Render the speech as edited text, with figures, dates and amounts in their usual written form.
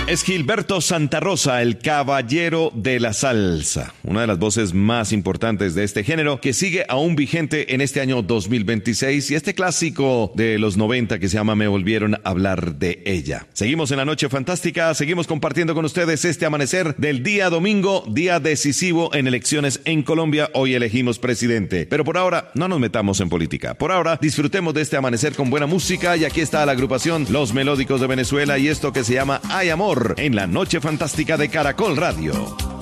Es Gilberto Santa Rosa, el caballero de la salsa, una de las voces más importantes de este género que sigue aún vigente en este año 2026 y este clásico de los 90 que se llama Me volvieron a hablar de ella. Seguimos en la noche fantástica, seguimos compartiendo con ustedes este amanecer del día domingo, día decisivo en elecciones en Colombia. Hoy elegimos presidente, pero por ahora no nos metamos en política. Por ahora disfrutemos de este amanecer con buena música y aquí está la agrupación Los Melódicos de Venezuela y esto que se llama Hay Amor en la noche fantástica de Caracol Radio.